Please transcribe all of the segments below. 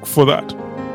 sick for that.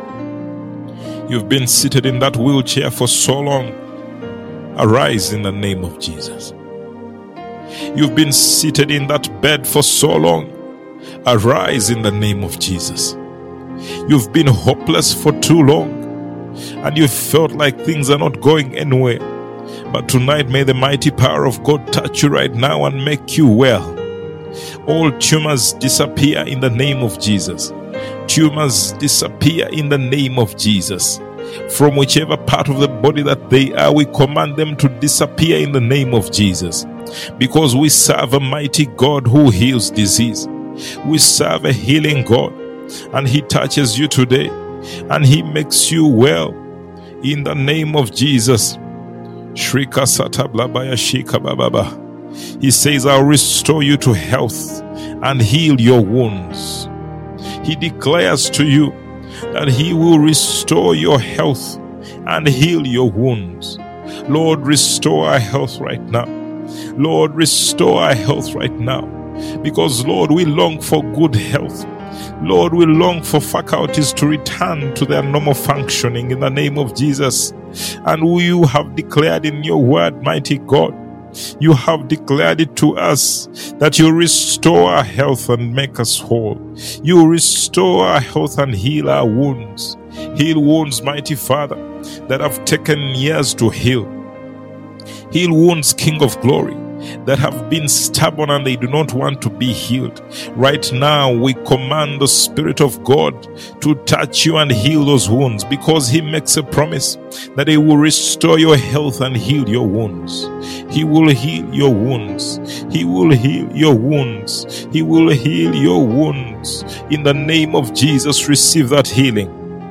You've been seated in that wheelchair for so long. Arise in the name of Jesus. You've been seated in that bed for so long. Arise in the name of Jesus. You've been hopeless for too long, and you felt like things are not going anywhere. But tonight, may the mighty power of God touch you right now and make you well. All tumors disappear in the name of Jesus. Tumors disappear in the name of Jesus. From whichever part of the body that they are, we command them to disappear in the name of Jesus. Because we serve a mighty God who heals disease. We serve a healing God, and He touches you today, and He makes you well in the name of Jesus. Shrika Satablabaya Shika Bababa. He says, I'll restore you to health and heal your wounds. He declares to you that He will restore your health and heal your wounds. Lord, restore our health right now. Lord, restore our health right now. Because, Lord, we long for good health. Lord, we long for faculties to return to their normal functioning in the name of Jesus. And you have declared in your word, mighty God, you have declared it to us that you restore our health and make us whole. You restore our health and heal our wounds. Heal wounds, mighty Father, that have taken years to heal. Heal wounds, King of Glory, that have been stubborn and they do not want to be healed. Right now, we command the Spirit of God to touch you and heal those wounds, because He makes a promise that He will restore your health and heal your wounds. He will heal your wounds. He will heal your wounds. He will heal your wounds. In the name of Jesus, receive that healing.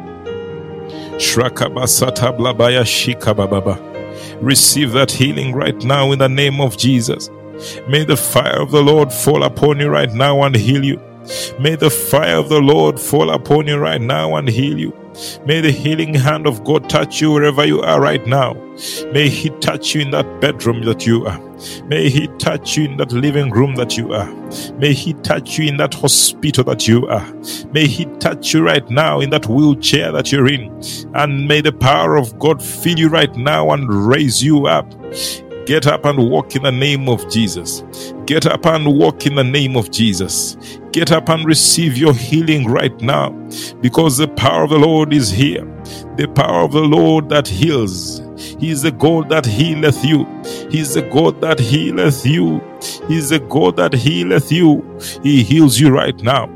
Shrakabasata blabaya shikabababa. Receive that healing right now in the name of Jesus. May the fire of the Lord fall upon you right now and heal you. May the fire of the Lord fall upon you right now and heal you. May the healing hand of God touch you wherever you are right now. May He touch you in that bedroom that you are. May He touch you in that living room that you are. May He touch you in that hospital that you are. May He touch you right now in that wheelchair that you're in. And may the power of God fill you right now and raise you up. Get up and walk in the name of Jesus. Get up and walk in the name of Jesus. Get up and receive your healing right now, because the power of the Lord is here. The power of the Lord that heals. He is the God that healeth you. He is the God that healeth you. He is the God that healeth you. He heals you right now.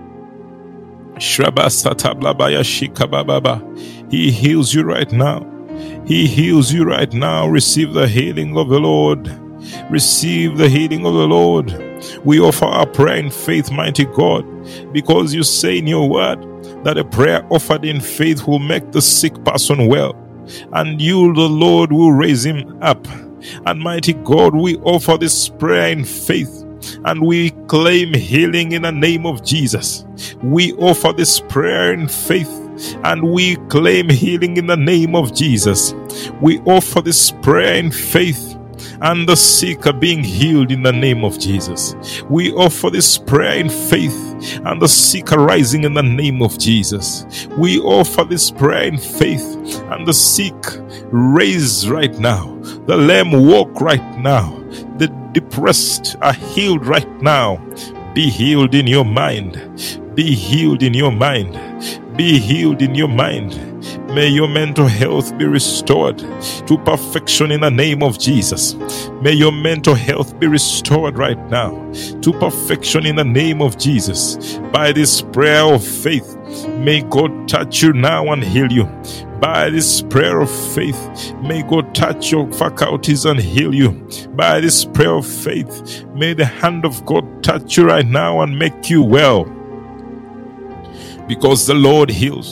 He heals you right now. He heals you right now. Receive the healing of the Lord. Receive the healing of the Lord. We offer our prayer in faith, mighty God, because you say in your word that a prayer offered in faith will make the sick person well, and you, the Lord, will raise him up. And mighty God, we offer this prayer in faith, and we claim healing in the name of Jesus. We offer this prayer in faith, and we claim healing in the name of Jesus. We offer this prayer in faith, and the sick are being healed in the name of Jesus. We offer this prayer in faith, and the sick are rising in the name of Jesus. We offer this prayer in faith, and the sick raise right now. The lame walk right now. The depressed are healed right now. Be healed in your mind. Be healed in your mind. Be healed in your mind. May your mental health be restored to perfection in the name of Jesus. May your mental health be restored right now to perfection in the name of Jesus. By this prayer of faith, may God touch you now and heal you. By this prayer of faith, may God touch your faculties and heal you. By this prayer of faith, may the hand of God touch you right now and make you well. Because the Lord heals.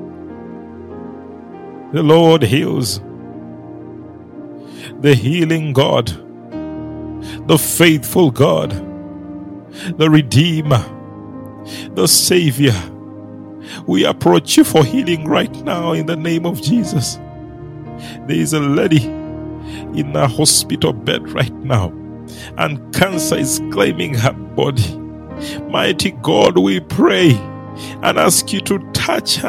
The Lord heals. The healing God, the faithful God, the Redeemer, the Savior. We approach you for healing right now in the name of Jesus. There is a lady in a hospital bed right now, and cancer is claiming her body. Mighty God, we pray and ask you to touch her